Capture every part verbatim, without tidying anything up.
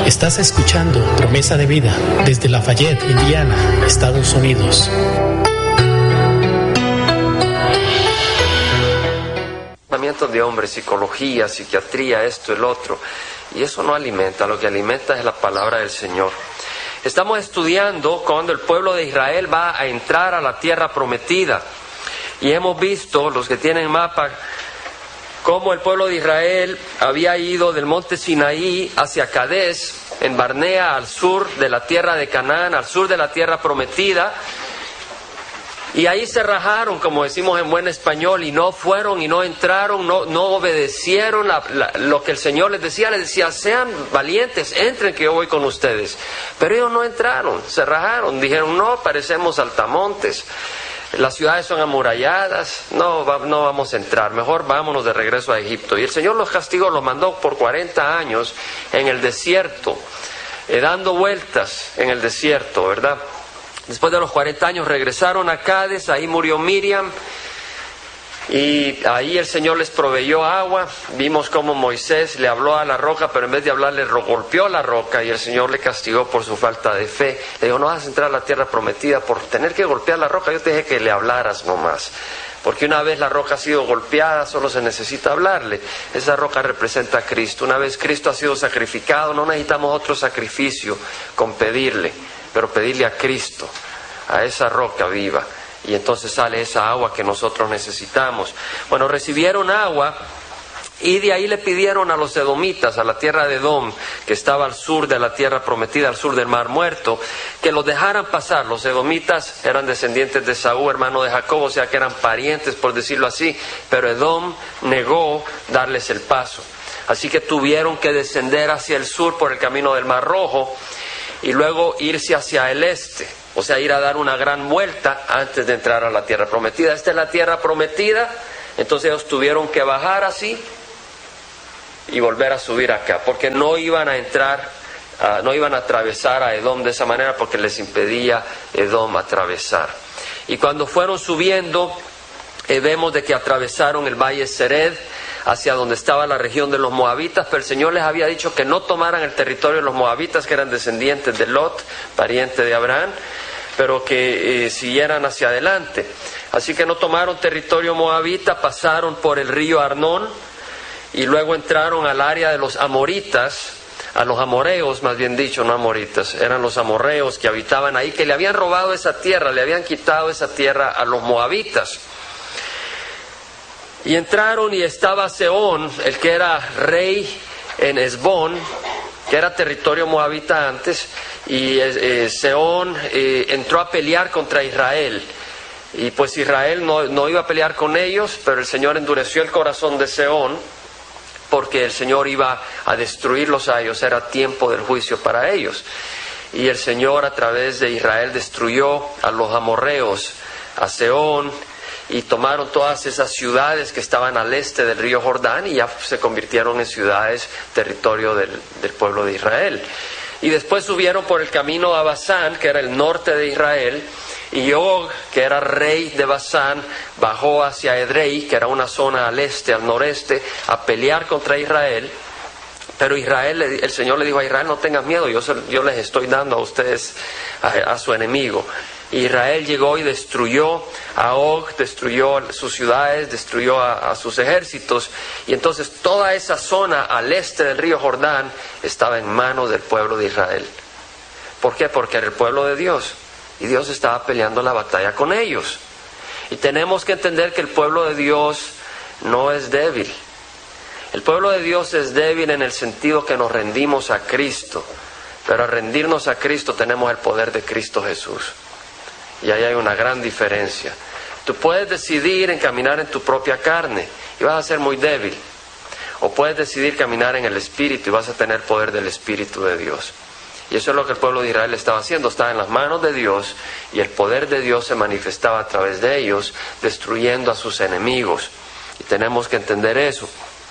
Estás escuchando Promesa de Vida desde Lafayette, Indiana, Estados Unidos. De hombres, psicología, psiquiatría, esto, el otro, y eso no alimenta. Lo que alimenta es la palabra del Señor. Estamos estudiando cuando el pueblo de Israel va a entrar a la tierra prometida, y hemos visto, los que tienen mapa, cómo el pueblo de Israel había ido del monte Sinaí hacia Cadés, en Barnea, al sur de la tierra de Canaán, al sur de la tierra prometida. Y ahí se rajaron, como decimos en buen español, y no fueron y no entraron, no, no obedecieron la, la, lo que el Señor les decía. Les decía, sean valientes, entren que yo voy con ustedes. Pero ellos no entraron, se rajaron, dijeron, no, parecemos saltamontes, las ciudades son amuralladas, no, va, no vamos a entrar, mejor vámonos de regreso a Egipto. Y el Señor los castigó, los mandó por cuarenta años en el desierto, eh, dando vueltas en el desierto, ¿verdad? Después de los cuarenta años regresaron a Cádiz, ahí murió Miriam, y ahí el Señor les proveyó agua. Vimos cómo Moisés le habló a la roca, pero en vez de hablarle golpeó la roca, y el Señor le castigó por su falta de fe. Le dijo, no vas a entrar a la tierra prometida por tener que golpear la roca, yo te dije que le hablaras nomás. Porque una vez la roca ha sido golpeada, solo se necesita hablarle. Esa roca representa a Cristo. Una vez Cristo ha sido sacrificado, no necesitamos otro sacrificio con pedirle, pero pedirle a Cristo, a esa roca viva, y entonces sale esa agua que nosotros necesitamos. Bueno, recibieron agua, y de ahí le pidieron a los edomitas, a la tierra de Edom, que estaba al sur de la tierra prometida, al sur del Mar Muerto, que los dejaran pasar. Los edomitas eran descendientes de Saúl, hermano de Jacob, o sea que eran parientes, por decirlo así, pero Edom negó darles el paso. Así que tuvieron que descender hacia el sur por el camino del Mar Rojo, y luego irse hacia el este, o sea, ir a dar una gran vuelta antes de entrar a la tierra prometida. Esta es la tierra prometida, entonces ellos tuvieron que bajar así y volver a subir acá, porque no iban a entrar, uh, no iban a atravesar a Edom de esa manera, porque les impedía Edom atravesar. Y cuando fueron subiendo, eh, vemos de que atravesaron el valle Sered, hacia donde estaba la región de los moabitas, pero el Señor les había dicho que no tomaran el territorio de los moabitas, que eran descendientes de Lot, pariente de Abraham, pero que eh, siguieran hacia adelante. Así que no tomaron territorio moabita, pasaron por el río Arnón, y luego entraron al área de los amoritas, a los amoreos, más bien dicho, no amoritas, eran los amorreos que habitaban ahí, que le habían robado esa tierra, le habían quitado esa tierra a los moabitas. Y entraron, y estaba Sehón, el que era rey en Hesbón, que era territorio moabita antes, y eh, Sehón eh, entró a pelear contra Israel. Y pues Israel no, no iba a pelear con ellos, pero el Señor endureció el corazón de Sehón, porque el Señor iba a destruirlos a ellos, era tiempo del juicio para ellos. Y el Señor a través de Israel destruyó a los amorreos, a Sehón, y tomaron todas esas ciudades que estaban al este del río Jordán, y ya se convirtieron en ciudades, territorio del, del pueblo de Israel. Y después subieron por el camino a Basán, que era el norte de Israel, y Og, que era rey de Basán, bajó hacia Edrei, que era una zona al este, al noreste, a pelear contra Israel. Pero Israel, el Señor le dijo a Israel, no tengas miedo, yo, yo les estoy dando a ustedes a, a su enemigo. Israel llegó y destruyó a Og, destruyó sus ciudades, destruyó a, a sus ejércitos, y entonces toda esa zona al este del río Jordán estaba en manos del pueblo de Israel. ¿Por qué? Porque era el pueblo de Dios, y Dios estaba peleando la batalla con ellos. Y tenemos que entender que el pueblo de Dios no es débil. El pueblo de Dios es débil en el sentido que nos rendimos a Cristo, pero al rendirnos a Cristo tenemos el poder de Cristo Jesús. Y ahí hay una gran diferencia. Tú puedes decidir en caminar en tu propia carne y vas a ser muy débil. O puedes decidir caminar en el Espíritu y vas a tener poder del Espíritu de Dios. Y eso es lo que el pueblo de Israel estaba haciendo. Estaba en las manos de Dios, y el poder de Dios se manifestaba a través de ellos, destruyendo a sus enemigos. Y tenemos que entender eso.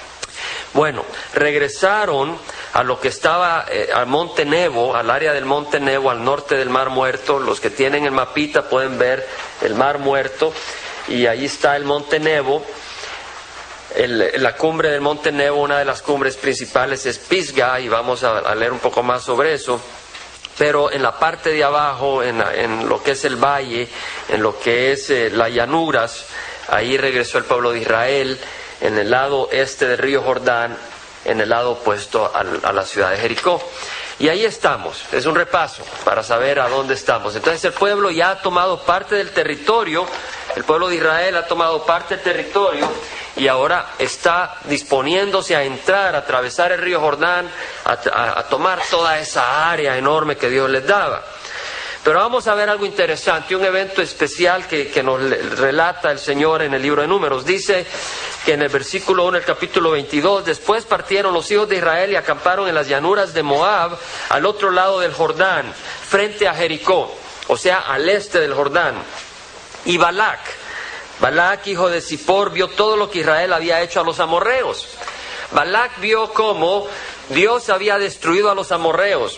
Bueno, regresaron a lo que estaba eh, al Monte Nebo, al área del Monte Nebo, al norte del Mar Muerto. Los que tienen el mapita pueden ver el Mar Muerto, y ahí está el Monte Nebo. el, la cumbre del Monte Nebo, una de las cumbres principales es Pisgah, y vamos a, a leer un poco más sobre eso. Pero en la parte de abajo, en, la, en lo que es el valle, en lo que es eh, las llanuras, ahí regresó el pueblo de Israel, en el lado este del río Jordán, en el lado opuesto al, a la ciudad de Jericó. Y ahí estamos, es un repaso para saber a dónde estamos. Entonces el pueblo ya ha tomado parte del territorio, el pueblo de Israel ha tomado parte del territorio y ahora está disponiéndose a entrar, a atravesar el río Jordán, a, a, a tomar toda esa área enorme que Dios les daba. Pero vamos a ver algo interesante, un evento especial que, que nos relata el Señor en el libro de Números. Dice que en el versículo uno del capítulo veintidós, después partieron los hijos de Israel y acamparon en las llanuras de Moab, al otro lado del Jordán, frente a Jericó, o sea, al este del Jordán. Y Balac, Balac, hijo de Zippor, vio todo lo que Israel había hecho a los amorreos. Balac vio cómo Dios había destruido a los amorreos.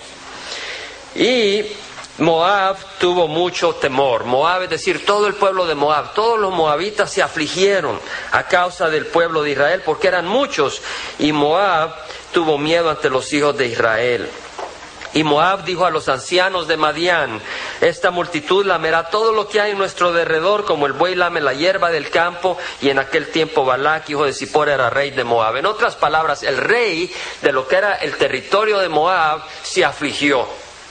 Y Moab tuvo mucho temor. Moab, es decir, todo el pueblo de Moab, todos los moabitas se afligieron a causa del pueblo de Israel, porque eran muchos, y Moab tuvo miedo ante los hijos de Israel. Y Moab dijo a los ancianos de Madián: esta multitud lamerá todo lo que hay en nuestro derredor, como el buey lame la hierba del campo. Y en aquel tiempo Balac, hijo de Zippor, era rey de Moab. En otras palabras, el rey de lo que era el territorio de Moab se afligió.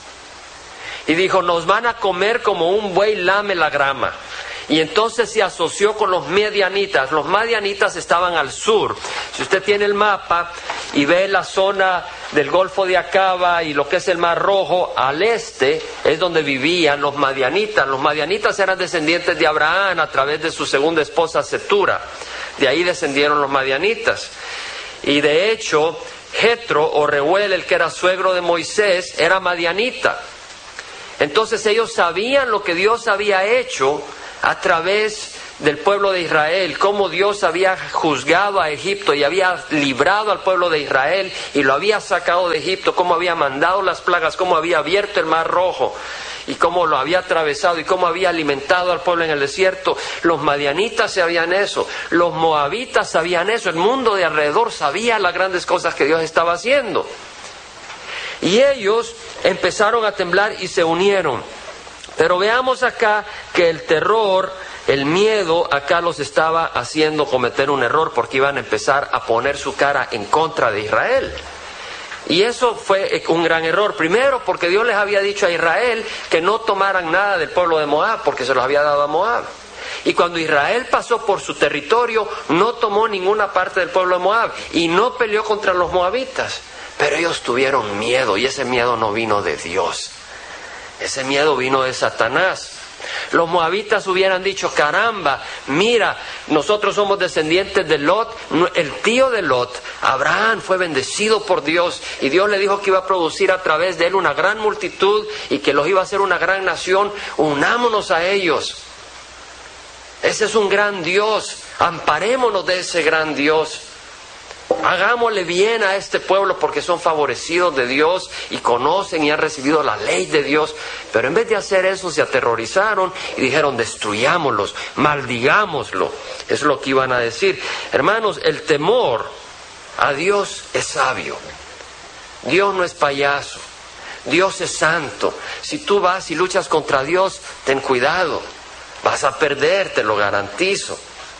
Y dijo: nos van a comer como un buey lame la grama. Y entonces se asoció con los madianitas. Los madianitas estaban al sur. Si usted tiene el mapa y ve la zona del Golfo de Acaba y lo que es el Mar Rojo, al este es donde vivían los madianitas. Los madianitas eran descendientes de Abraham a través de su segunda esposa Setura. De ahí descendieron los madianitas. Y de hecho, Jetro o Reuel, el que era suegro de Moisés, era madianita. Entonces ellos sabían lo que Dios había hecho a través del pueblo de Israel, cómo Dios había juzgado a Egipto y había librado al pueblo de Israel y lo había sacado de Egipto, cómo había mandado las plagas, cómo había abierto el Mar Rojo y cómo lo había atravesado y cómo había alimentado al pueblo en el desierto. Los madianitas sabían eso, los moabitas sabían eso, el mundo de alrededor sabía las grandes cosas que Dios estaba haciendo. Y ellos empezaron a temblar y se unieron. Pero veamos acá que el terror, el miedo, acá los estaba haciendo cometer un error, porque iban a empezar a poner su cara en contra de Israel. Y eso fue un gran error. Primero, porque Dios les había dicho a Israel que no tomaran nada del pueblo de Moab, porque se los había dado a Moab. Y cuando Israel pasó por su territorio, no tomó ninguna parte del pueblo de Moab y no peleó contra los moabitas. Pero ellos tuvieron miedo, y ese miedo no vino de Dios. Ese miedo vino de Satanás. Los moabitas hubieran dicho: caramba, mira, nosotros somos descendientes de Lot, el tío de Lot, Abraham, fue bendecido por Dios, y Dios le dijo que iba a producir a través de él una gran multitud y que los iba a hacer una gran nación. Unámonos a ellos. Ese es un gran Dios, amparémonos de ese gran Dios. Hagámosle bien a este pueblo porque son favorecidos de Dios y conocen y han recibido la ley de Dios. Pero en vez de hacer eso, se aterrorizaron y dijeron: destruyámoslos, maldigámoslo. Eso es lo que iban a decir. Hermanos, el temor a Dios es sabio. Dios no es payaso. Dios es santo. Si tú vas y luchas contra Dios, ten cuidado. Vas a perder, te lo garantizo.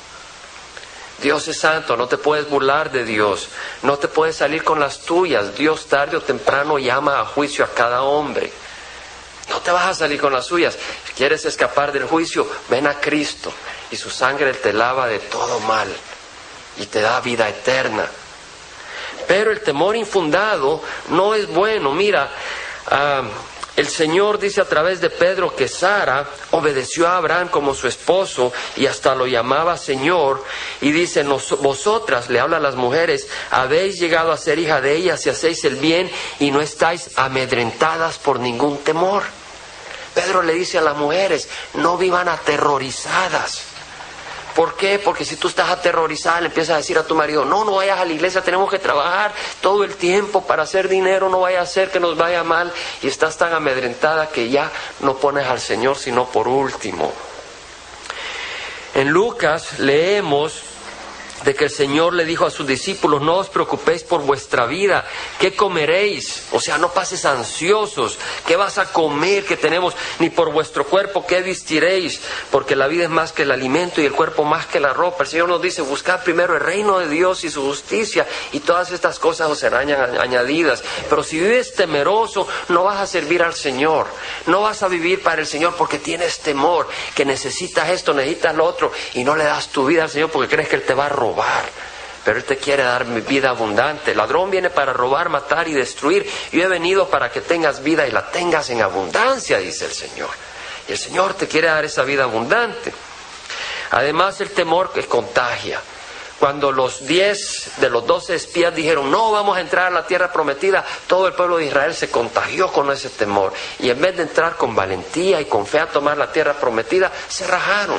Dios es santo, no te puedes burlar de Dios, no te puedes salir con las tuyas. Dios tarde o temprano llama a juicio a cada hombre. No te vas a salir con las suyas. Si quieres escapar del juicio, ven a Cristo y su sangre te lava de todo mal y te da vida eterna. Pero el temor infundado no es bueno. Mira, uh, el Señor dice a través de Pedro que Sara obedeció a Abraham como su esposo y hasta lo llamaba Señor. Y dice: vosotras, le habla a las mujeres, habéis llegado a ser hija de ellas y hacéis el bien y no estáis amedrentadas por ningún temor. Pedro le dice a las mujeres: no vivan aterrorizadas. ¿Por qué? Porque si tú estás aterrorizada, le empiezas a decir a tu marido: no, no vayas a la iglesia, tenemos que trabajar todo el tiempo para hacer dinero, no vaya a ser que nos vaya mal. Y estás tan amedrentada que ya no pones al Señor sino por último. En Lucas leemos de que el Señor le dijo a sus discípulos: no os preocupéis por vuestra vida, ¿qué comeréis? O sea, no pases ansiosos, ¿qué vas a comer que tenemos? Ni por vuestro cuerpo, ¿qué vestiréis? Porque la vida es más que el alimento y el cuerpo más que la ropa. El Señor nos dice: buscad primero el reino de Dios y su justicia, y todas estas cosas os serán añadidas. Pero si vives temeroso, no vas a servir al Señor, no vas a vivir para el Señor, porque tienes temor, que necesitas esto, necesitas lo otro, y no le das tu vida al Señor porque crees que Él te va a robar. Pero Él te quiere dar vida abundante. El ladrón viene para robar, matar y destruir. Yo he venido para que tengas vida y la tengas en abundancia, dice el Señor. Y el Señor te quiere dar esa vida abundante. Además, el temor que contagia. Cuando los diez de los doce espías dijeron: no vamos a entrar a la tierra prometida, todo el pueblo de Israel se contagió con ese temor. Y en vez de entrar con valentía y con fe a tomar la tierra prometida, se rajaron.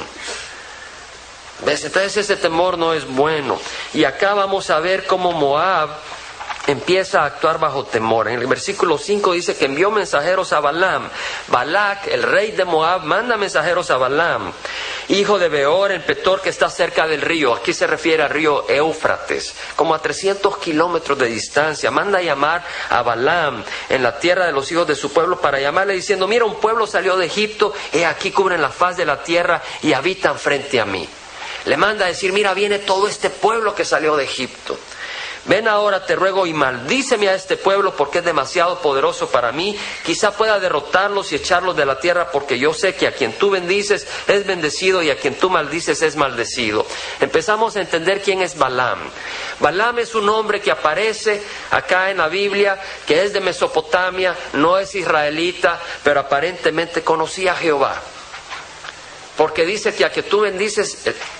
¿Ves? Entonces ese temor no es bueno. Y acá vamos a ver cómo Moab empieza a actuar bajo temor. En el versículo cinco dice que envió mensajeros a Balaam. Balac, el rey de Moab, manda mensajeros a Balaam, hijo de Beor, en Petor, que está cerca del río. Aquí se refiere al río Éufrates, como a trescientos kilómetros de distancia. Manda a llamar a Balaam en la tierra de los hijos de su pueblo, para llamarle diciendo: mira, un pueblo salió de Egipto, he aquí cubren la faz de la tierra y habitan frente a mí. Le manda a decir: mira, viene todo este pueblo que salió de Egipto. Ven ahora, te ruego, y maldíceme a este pueblo, porque es demasiado poderoso para mí. Quizá pueda derrotarlos y echarlos de la tierra, porque yo sé que a quien tú bendices es bendecido y a quien tú maldices es maldecido. Empezamos a entender quién es Balaam. Balaam es un hombre que aparece acá en la Biblia, que es de Mesopotamia, no es israelita, pero aparentemente conocía a Jehová. Porque dice que a quien tú bendices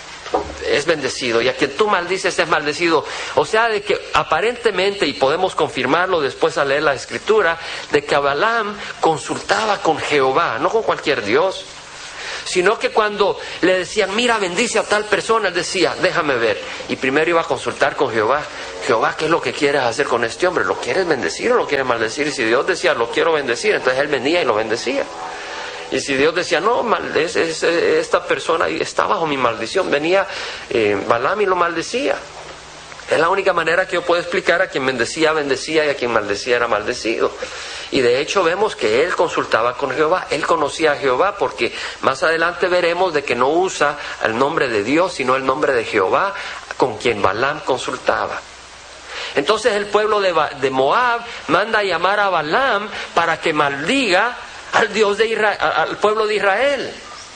es bendecido y a quien tú maldices es maldecido. O sea, de que aparentemente, y podemos confirmarlo después al leer la escritura, de que Balaam consultaba con Jehová, no con cualquier Dios, sino que cuando le decían: mira, bendice a tal persona, él decía: déjame ver. Y primero iba a consultar con Jehová. Jehová, ¿qué es lo que quieres hacer con este hombre? ¿Lo quieres bendecir o lo quieres maldecir? Y si Dios decía: lo quiero bendecir, entonces él venía y lo bendecía. Y si Dios decía: no, mal, es, es, esta persona está bajo mi maldición, venía eh, Balaam y lo maldecía. Es la única manera que yo puedo explicar: a quien bendecía, bendecía, y a quien maldecía era maldecido. Y de hecho vemos que él consultaba con Jehová, él conocía a Jehová, porque más adelante veremos de que no usa el nombre de Dios, sino el nombre de Jehová, con quien Balaam consultaba. Entonces el pueblo de, de Moab manda a llamar a Balaam para que maldiga al Dios de Israel, al pueblo de Israel,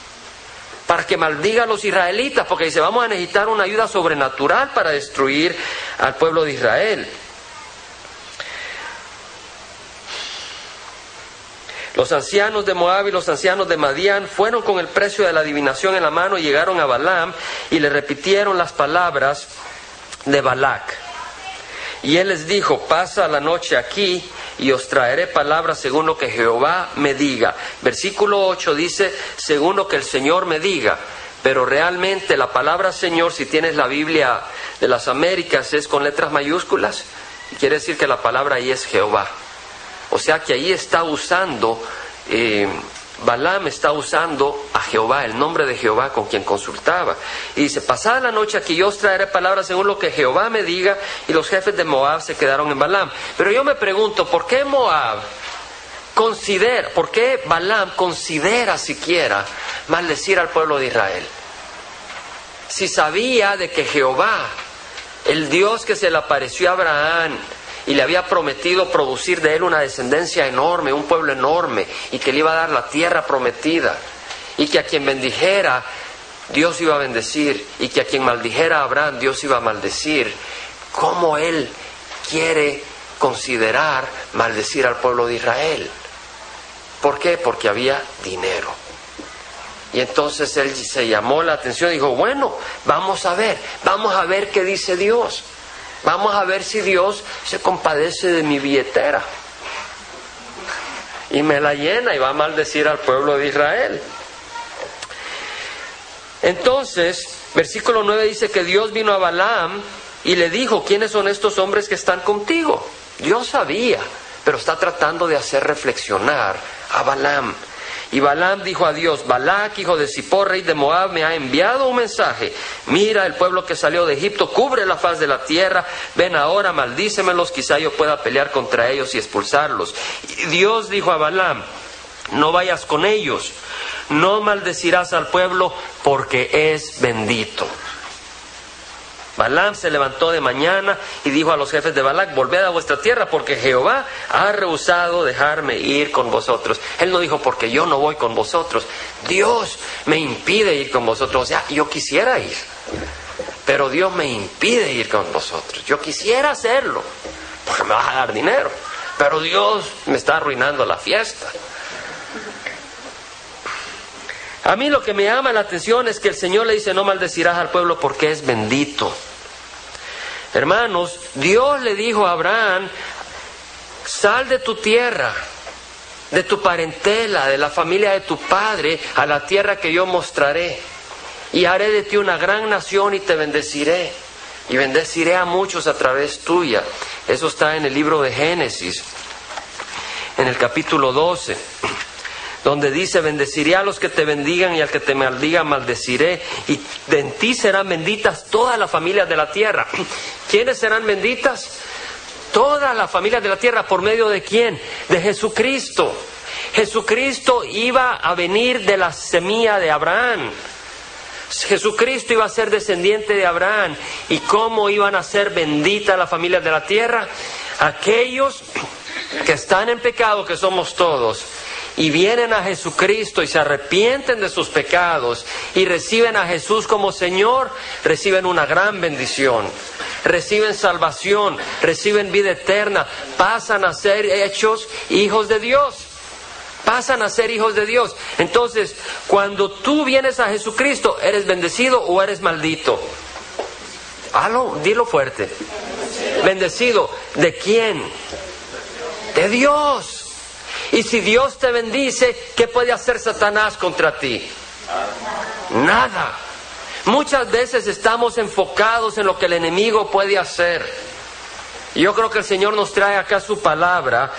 para que maldiga a los israelitas, porque dice: vamos a necesitar una ayuda sobrenatural para destruir al pueblo de Israel. Los ancianos de Moab y los ancianos de Madián fueron con el precio de la adivinación en la mano y llegaron a Balaam y le repitieron las palabras de Balac. Y él les dijo: pasa la noche aquí y os traeré palabras según lo que Jehová me diga. Versículo ocho dice: según lo que el Señor me diga. Pero realmente la palabra Señor, si tienes la Biblia de las Américas, es con letras mayúsculas. Y quiere decir que la palabra ahí es Jehová. O sea que ahí está usando, eh, Balaam está usando a Jehová, el nombre de Jehová con quien consultaba. Y dice: pasada la noche aquí yo os traeré palabras según lo que Jehová me diga. Y los jefes de Moab se quedaron en Balaam. Pero yo me pregunto, ¿por qué Moab considera, por qué Balaam considera siquiera maldecir al pueblo de Israel? Si sabía de que Jehová, el Dios que se le apareció a Abraham y le había prometido producir de él una descendencia enorme, un pueblo enorme, y que le iba a dar la tierra prometida, y que a quien bendijera Dios iba a bendecir, y que a quien maldijera a Abraham Dios iba a maldecir, ¿cómo él quiere considerar maldecir al pueblo de Israel? ¿Por qué? Porque había dinero. Y entonces él se llamó la atención y dijo: bueno, vamos a ver, vamos a ver qué dice Dios. Vamos a ver si Dios se compadece de mi billetera y me la llena y va a maldecir al pueblo de Israel. Entonces, versículo nueve dice que Dios vino a Balaam y le dijo: ¿quiénes son estos hombres que están contigo? Dios sabía, pero está tratando de hacer reflexionar a Balaam. Y Balaam dijo a Dios: Balac, hijo de Zippor, rey de Moab, me ha enviado un mensaje. Mira, el pueblo que salió de Egipto cubre la faz de la tierra. Ven ahora, maldícemelos, quizá yo pueda pelear contra ellos y expulsarlos. Y Dios dijo a Balaam: no vayas con ellos, no maldecirás al pueblo porque es bendito. Balaam se levantó de mañana y dijo a los jefes de Balac: volved a vuestra tierra, porque Jehová ha rehusado dejarme ir con vosotros. Él no dijo: porque yo no voy con vosotros, Dios me impide ir con vosotros. O sea, yo quisiera ir, pero Dios me impide ir con vosotros. Yo quisiera hacerlo, porque me vas a dar dinero, pero Dios me está arruinando la fiesta. A mí lo que me llama la atención es que el Señor le dice: no maldecirás al pueblo porque es bendito. Hermanos, Dios le dijo a Abraham: sal de tu tierra, de tu parentela, de la familia de tu padre, a la tierra que yo mostraré, y haré de ti una gran nación y te bendeciré, y bendeciré a muchos a través tuya. Eso está en el libro de Génesis, en el capítulo doce. Donde dice: bendeciré a los que te bendigan y al que te maldiga maldeciré, y en ti serán benditas todas las familias de la tierra. ¿Quiénes serán benditas? Todas las familias de la tierra. ¿Por medio de quién? De Jesucristo. Jesucristo iba a venir de la semilla de Abraham. Jesucristo iba a ser descendiente de Abraham. ¿Y cómo iban a ser benditas las familias de la tierra? Aquellos que están en pecado, que somos todos, y vienen a Jesucristo y se arrepienten de sus pecados y reciben a Jesús como Señor, reciben una gran bendición, reciben salvación, reciben vida eterna, pasan a ser hechos hijos de Dios, pasan a ser hijos de Dios. Entonces, cuando tú vienes a Jesucristo, ¿eres bendecido o eres maldito? Halo, dilo fuerte. ¿Bendecido de quién? De Dios. Y si Dios te bendice, ¿qué puede hacer Satanás contra ti? Nada. Muchas veces estamos enfocados en lo que el enemigo puede hacer. Y yo creo que el Señor nos trae acá su palabra